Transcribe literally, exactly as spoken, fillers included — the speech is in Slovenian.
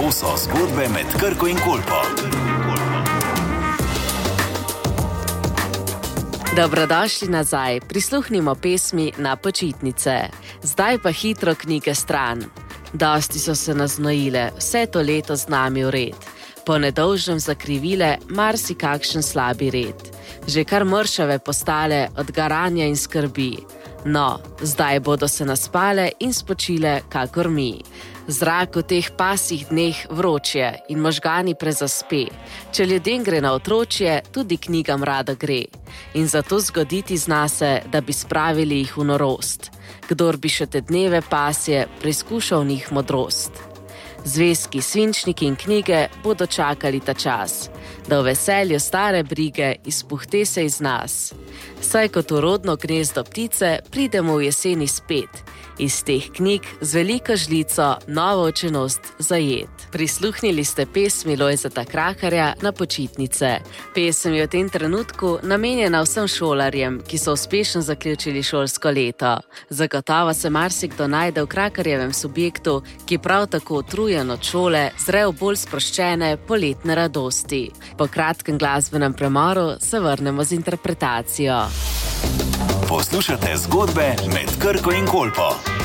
To so zgodbe med Krko in Kolpo. Dobrodošli nazaj, prisluhnimo pesmi Na počitnice. Zdaj pa hitro knjige stran. Dosti so se naznojile, vse to leto z nami v red. Po nedolžnem zakrivile marsikakšen slabi red. Že kar mršave postale od garanja in skrbi. No, zdaj bodo se naspale in spočile kakor mi. Zrak v teh pasih dneh vročje in možgani prezaspe. Če ljudem gre na otročje, tudi knjigam rado gre. In zato zgoditi zna se, da bi spravili jih v norost. Kdor bi še te dneve pasje, preizkušal njih modrost. Zvezki, svinčniki in knjige bodo čakali ta čas, da v veselju stare brige izpuhte se iz nas. Saj kot v rodno gnezdo ptice pridemo v jeseni spet, iz teh knjig z veliko žlico novo učenost zajet. Prisluhnili ste pesmi Lojzeta Krakarja Na počitnice. Pesem je v tem trenutku namenjena vsem šolarjem, ki so uspešno zaključili šolsko leto. Zagotovo se marsikdo najde v Krakarjevem subjektu, ki prav tako utrujen od šole zre v bolj sproščene poletne radosti. Po kratkem glasbenem premoru se vrnemo z interpretacijo. Poslušate zgodbe med Krko in Kolpo.